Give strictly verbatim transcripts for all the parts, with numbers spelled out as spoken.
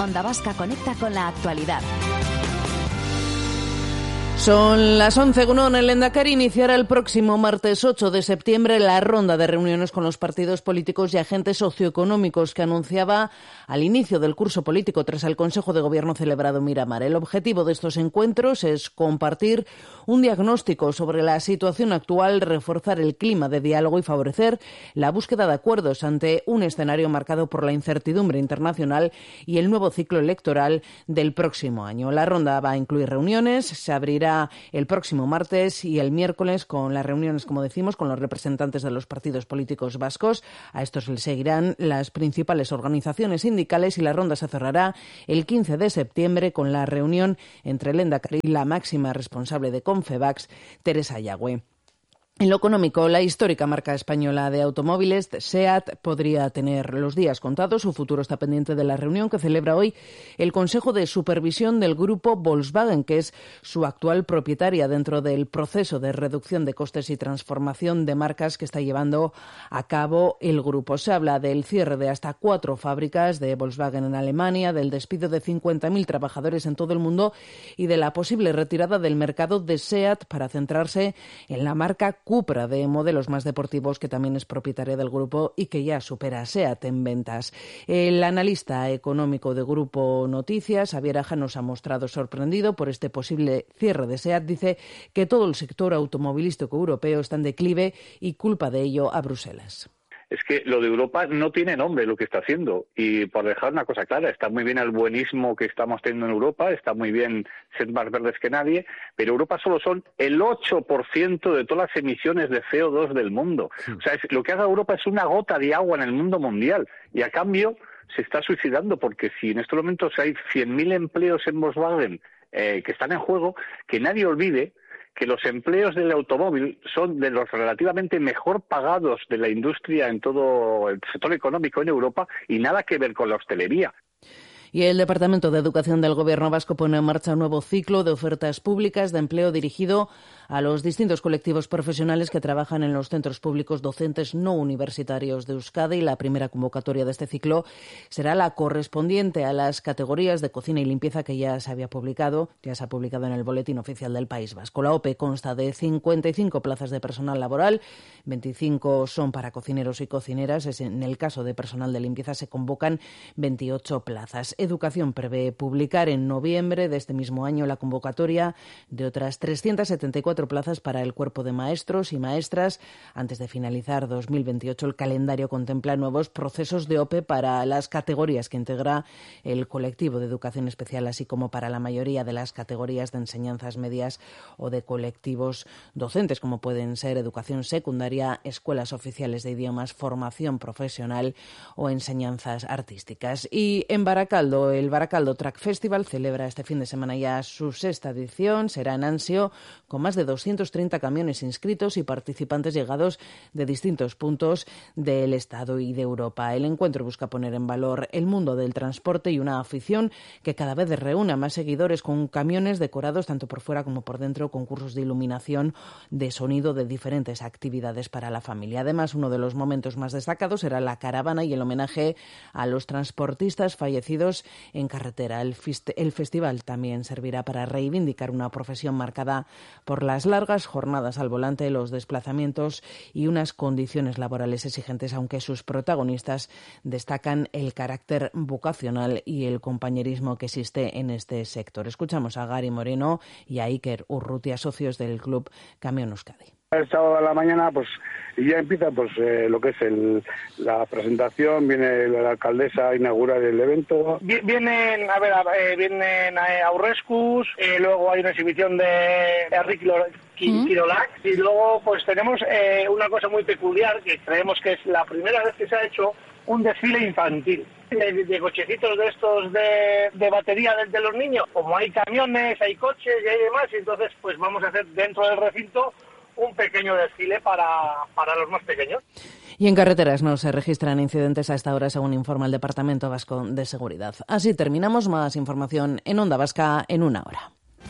Onda Vasca conecta con la actualidad. Son las once. Gunón. El Lehendakari iniciará el próximo martes ocho de septiembre la ronda de reuniones con los partidos políticos y agentes socioeconómicos que anunciaba al inicio del curso político tras el Consejo de Gobierno celebrado en Miramar. El objetivo de estos encuentros es compartir un diagnóstico sobre la situación actual, reforzar el clima de diálogo y favorecer la búsqueda de acuerdos ante un escenario marcado por la incertidumbre internacional y el nuevo ciclo electoral del próximo año. La ronda va a incluir reuniones, se abrirá el próximo martes y el miércoles con las reuniones, como decimos, con los representantes de los partidos políticos vascos. A estos les seguirán las principales organizaciones sindicales y la ronda se cerrará el quince de septiembre con la reunión entre el Lehendakari y la máxima responsable de Confebask, Teresa Yagüe. En lo económico, la histórica marca española de automóviles, SEAT, podría tener los días contados. Su futuro está pendiente de la reunión que celebra hoy el Consejo de Supervisión del grupo Volkswagen, que es su actual propietaria dentro del proceso de reducción de costes y transformación de marcas que está llevando a cabo el grupo. Se habla del cierre de hasta cuatro fábricas de Volkswagen en Alemania, del despido de cincuenta mil trabajadores en todo el mundo y de la posible retirada del mercado de SEAT para centrarse en la marca Cupra, de modelos más deportivos, que también es propietaria del grupo y que ya supera a SEAT en ventas. El analista económico de Grupo Noticias, Javier Aja, nos ha mostrado sorprendido por este posible cierre de SEAT. Dice que todo el sector automovilístico europeo está en declive y culpa de ello a Bruselas. Es que lo de Europa no tiene nombre lo que está haciendo. Y por dejar una cosa clara, está muy bien el buenismo que estamos teniendo en Europa, está muy bien ser más verdes que nadie, pero Europa solo son el ocho por ciento de todas las emisiones de C O dos del mundo. O sea, es, lo que haga Europa es una gota de agua en el mundo mundial. Y a cambio se está suicidando, porque si en estos momentos hay cien mil empleos en Volkswagen eh, que están en juego, que nadie olvide que los empleos del automóvil son de los relativamente mejor pagados de la industria en todo el sector económico en Europa y nada que ver con la hostelería. Y el Departamento de Educación del Gobierno vasco pone en marcha un nuevo ciclo de ofertas públicas de empleo dirigido a los distintos colectivos profesionales que trabajan en los centros públicos docentes no universitarios de Euskadi. La primera convocatoria de este ciclo será la correspondiente a las categorías de cocina y limpieza que ya se había publicado, ya se ha publicado en el Boletín Oficial del País Vasco. La O P E consta de cincuenta y cinco plazas de personal laboral, veinticinco son para cocineros y cocineras. En el caso de personal de limpieza se convocan veintiocho plazas. Educación prevé publicar en noviembre de este mismo año la convocatoria de otras trescientas setenta y cuatro plazas para el cuerpo de maestros y maestras. Antes de finalizar dos mil veintiocho, el calendario contempla nuevos procesos de O P E para las categorías que integra el colectivo de educación especial, así como para la mayoría de las categorías de enseñanzas medias o de colectivos docentes, como pueden ser educación secundaria, escuelas oficiales de idiomas, formación profesional o enseñanzas artísticas. Y en Baracaldo, el Baracaldo Track Festival celebra este fin de semana ya su sexta edición. Será en Ansio, con más de doscientos treinta camiones inscritos y participantes llegados de distintos puntos del Estado y de Europa. El encuentro busca poner en valor el mundo del transporte y una afición que cada vez reúne a más seguidores, con camiones decorados tanto por fuera como por dentro, concursos de iluminación, de sonido, de diferentes actividades para la familia. Además, uno de los momentos más destacados será la caravana y el homenaje a los transportistas fallecidos en carretera. El, el festival también servirá para reivindicar una profesión marcada por las largas jornadas al volante, los desplazamientos y unas condiciones laborales exigentes, aunque sus protagonistas destacan el carácter vocacional y el compañerismo que existe en este sector. Escuchamos a Gary Moreno y a Iker Urrutia, socios del Club Camión Euskadi. El sábado a la mañana pues ya empieza pues eh, lo que es el, la presentación, viene la alcaldesa a inaugurar el evento. Vienen, a ver, eh, vienen a Aurrescus, eh, luego hay una exhibición de Enrique Quirolac, ¿Mm? Y luego pues tenemos eh, una cosa muy peculiar que creemos que es la primera vez que se ha hecho un desfile infantil. De, de cochecitos de estos de, de batería de, de los niños. Como hay camiones, hay coches y hay demás, y entonces pues vamos a hacer dentro del recinto un pequeño desfile para, para los más pequeños. Y en carreteras no se registran incidentes a esta hora, según informa el Departamento Vasco de Seguridad. Así terminamos. Más información en Onda Vasca en una hora.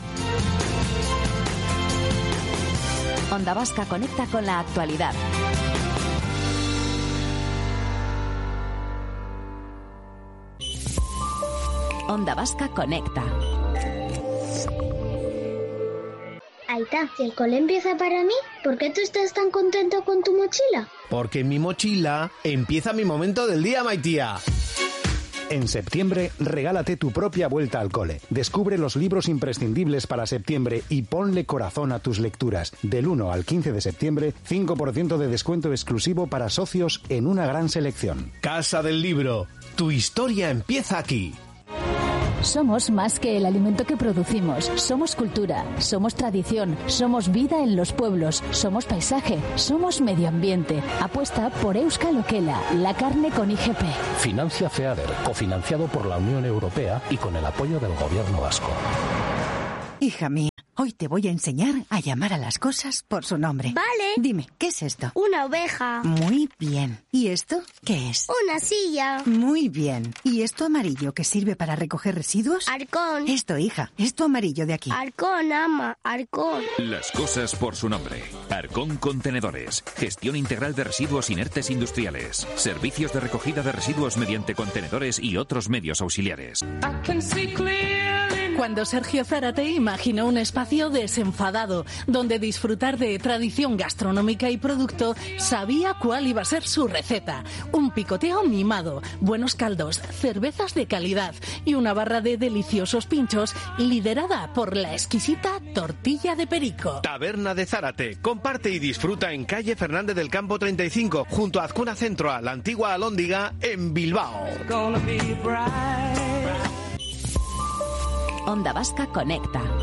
Onda Vasca conecta con la actualidad. Onda Vasca Conecta. Aita, si el cole empieza para mí, ¿por qué tú estás tan contento con tu mochila? Porque en mi mochila empieza mi momento del día, Maitía. En septiembre, regálate tu propia vuelta al cole. Descubre los libros imprescindibles para septiembre y ponle corazón a tus lecturas. Del uno al quince de septiembre, cinco por ciento de descuento exclusivo para socios en una gran selección. Casa del Libro. Tu historia empieza aquí. Somos más que el alimento que producimos. Somos cultura, somos tradición, somos vida en los pueblos, somos paisaje, somos medio ambiente. Apuesta por Euskal Okela, la carne con I G P. Financia FEADER, cofinanciado por la Unión Europea y con el apoyo del Gobierno vasco. Hija mía, hoy te voy a enseñar a llamar a las cosas por su nombre. Vale. Dime, ¿qué es esto? Una oveja. Muy bien. ¿Y esto qué es? Una silla. Muy bien. ¿Y esto amarillo que sirve para recoger residuos? Arcón. Esto, hija. Esto amarillo de aquí. Arcón, ama. Arcón. Las cosas por su nombre. Arcón Contenedores. Gestión integral de residuos inertes industriales. Servicios de recogida de residuos mediante contenedores y otros medios auxiliares. Cuando Sergio Zárate imaginó un espacio desenfadado, donde disfrutar de tradición gastronómica y producto, sabía cuál iba a ser su receta. Un picoteo mimado, buenos caldos, cervezas de calidad y una barra de deliciosos pinchos liderada por la exquisita tortilla de perico. Taberna de Zárate. Comparte y disfruta en calle Fernández del Campo treinta y cinco, junto a Azcuna Centro, a la antigua Alhóndiga, en Bilbao. Onda Vasca Conecta.